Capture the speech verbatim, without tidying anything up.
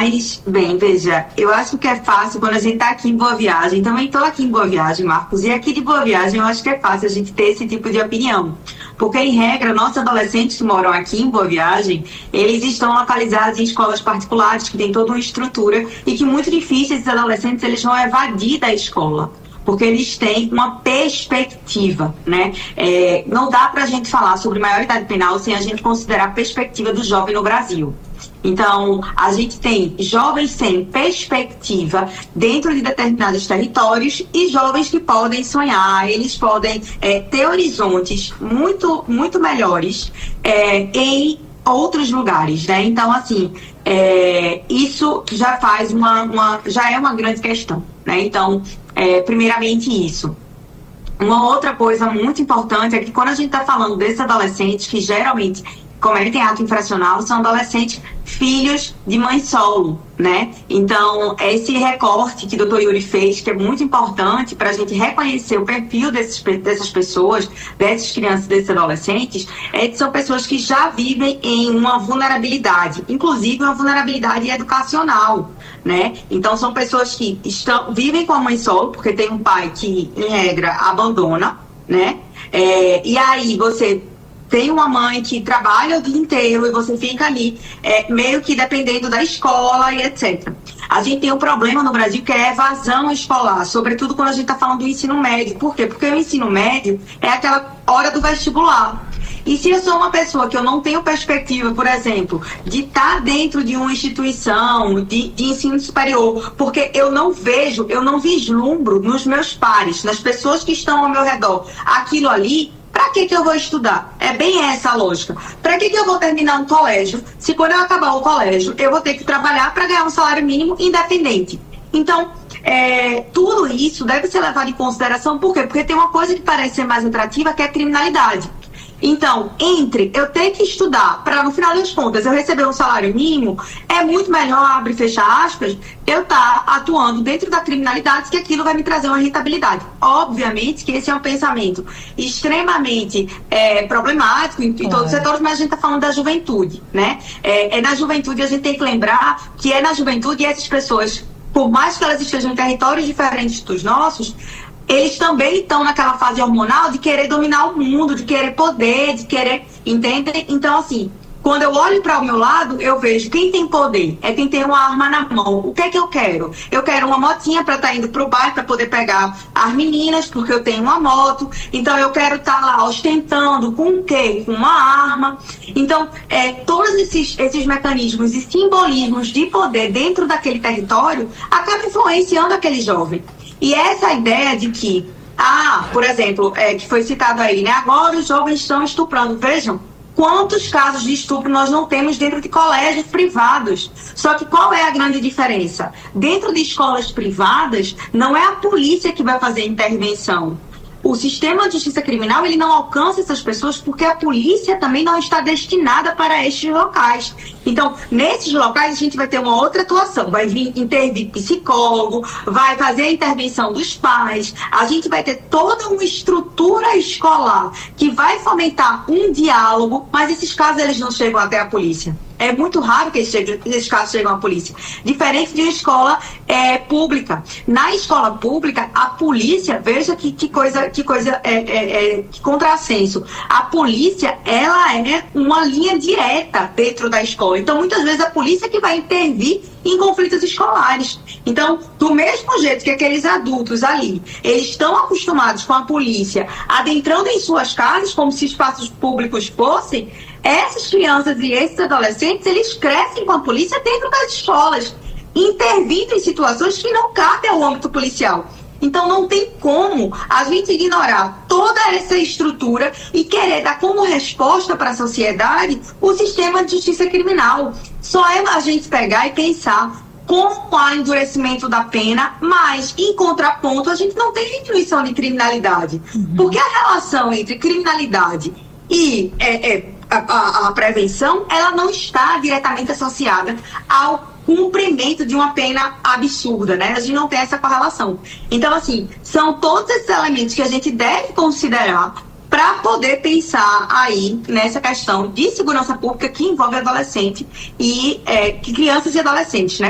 Mas, bem, veja, eu acho que é fácil quando a gente está aqui em Boa Viagem. Também estou aqui em Boa Viagem, Marcos. E aqui de Boa Viagem eu acho que é fácil a gente ter esse tipo de opinião. Porque, em regra, nossos adolescentes que moram aqui em Boa Viagem, eles estão localizados em escolas particulares, que têm toda uma estrutura, e que muito difícil esses adolescentes eles vão evadir da escola. Porque eles têm uma perspectiva, né? É, não dá para a gente falar sobre maioridade penal sem a gente considerar a perspectiva do jovem no Brasil. Então, a gente tem jovens sem perspectiva dentro de determinados territórios e jovens que podem sonhar, eles podem é, ter horizontes muito, muito melhores é, em outros lugares, né? Então, assim, é, isso já faz uma, uma, já é uma grande questão, né? Então, é, primeiramente isso. Uma outra coisa muito importante é que quando a gente está falando desses adolescentes que geralmente cometem ato infracional, são adolescentes filhos de mãe solo, né? Então, esse recorte que o doutor Yuri fez, que é muito importante para a gente reconhecer o perfil desses, dessas pessoas, dessas crianças, desses adolescentes, é que são pessoas que já vivem em uma vulnerabilidade, inclusive uma vulnerabilidade educacional, né? Então, são pessoas que estão, vivem com a mãe solo, porque tem um pai que, em regra, abandona, né? É, e aí você tem uma mãe que trabalha o dia inteiro e você fica ali é, meio que dependendo da escola e etcétera. A gente tem um problema no Brasil que é a evasão escolar, sobretudo quando a gente está falando do ensino médio. Por quê? Porque o ensino médio é aquela hora do vestibular. E se eu sou uma pessoa que eu não tenho perspectiva, por exemplo, de estar dentro de uma instituição de, de ensino superior, porque eu não vejo, eu não vislumbro nos meus pares, nas pessoas que estão ao meu redor, aquilo ali, para que que eu vou estudar? É bem essa a lógica. Para que que eu vou terminar um colégio, se quando eu acabar o colégio eu vou ter que trabalhar para ganhar um salário mínimo independente? Então, é, tudo isso deve ser levado em consideração. Por quê? Porque tem uma coisa que parece ser mais atrativa, que é a criminalidade. Então, entre eu ter que estudar para, no final das contas, eu receber um salário mínimo, é muito melhor, abre e fecha aspas, eu estar tá atuando dentro da criminalidade, que aquilo vai me trazer uma rentabilidade. Obviamente que esse é um pensamento extremamente é, problemático em, em todos os setores, mas a gente está falando da juventude, né? É, é na juventude, a gente tem que lembrar que é na juventude e essas pessoas, por mais que elas estejam em territórios diferentes dos nossos, eles também estão naquela fase hormonal de querer dominar o mundo, de querer poder, de querer, entendem? Então, assim, quando eu olho para o meu lado, eu vejo quem tem poder, é quem tem uma arma na mão. O que é que eu quero? Eu quero uma motinha para estar tá indo para o bairro, para poder pegar as meninas, porque eu tenho uma moto. Então, eu quero estar tá lá ostentando com o quê? Com uma arma. Então, é, todos esses, esses mecanismos e simbolismos de poder dentro daquele território acabam influenciando aquele jovem. E essa ideia de que, ah, por exemplo, é, que foi citado aí, né? Agora os jovens estão estuprando. Vejam quantos casos de estupro nós não temos dentro de colégios privados. Só que qual é a grande diferença? Dentro de escolas privadas, não é a polícia que vai fazer a intervenção. O sistema de justiça criminal, ele não alcança essas pessoas porque a polícia também não está destinada para estes locais. Então, nesses locais, a gente vai ter uma outra atuação. Vai vir intervir psicólogo, vai fazer a intervenção dos pais. A gente vai ter toda uma estrutura escolar que vai fomentar um diálogo, mas esses casos, eles não chegam até a polícia. É muito raro que esses casos chegam à polícia. Diferente de uma escola é, pública. Na escola pública, a polícia, veja que, que coisa, que coisa é, é, é, que contrassenso. A polícia, ela é uma linha direta dentro da escola. Então, muitas vezes, a polícia que vai intervir em conflitos escolares. Então, do mesmo jeito que aqueles adultos ali, eles estão acostumados com a polícia adentrando em suas casas, como se espaços públicos fossem, essas crianças e esses adolescentes, eles crescem com a polícia dentro das escolas, intervindo em situações que não cabem ao âmbito policial. Então não tem como a gente ignorar toda essa estrutura e querer dar como resposta para a sociedade o sistema de justiça criminal. Só é a gente pegar e pensar como há endurecimento da pena, mas, em contraponto, a gente não tem diminuição de criminalidade. Uhum. Porque a relação entre criminalidade e é, é, a, a, a prevenção, ela não está diretamente associada ao cumprimento de uma pena absurda, né? A gente não tem essa correlação. Então, assim, são todos esses elementos que a gente deve considerar para poder pensar aí nessa questão de segurança pública que envolve adolescente e é, crianças e adolescentes, né?